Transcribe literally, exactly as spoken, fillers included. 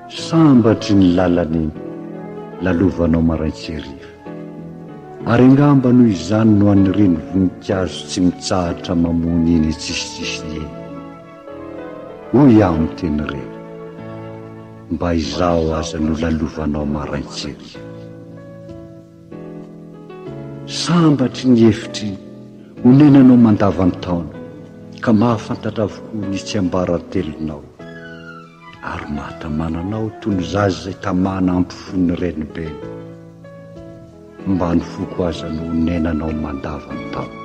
sambatry ny lalany lalovanao maraitseriva, ary angamba noho izany no anireny voninkazo tsy mitsahatra mamony iny tsisitsisy eny. Hoy aho amin'ny teny reny, mba izao aza no lalovanao maraitseriva. Sambatry ny hefitry honenanao mandavan-taona, ka mahafantatra avokoa ny tsy ambaratelonao, ary mahatamananao toy ny zaza izay tamana ampifony renibeny, mba ny foko aza no honenanao mandavan-taona.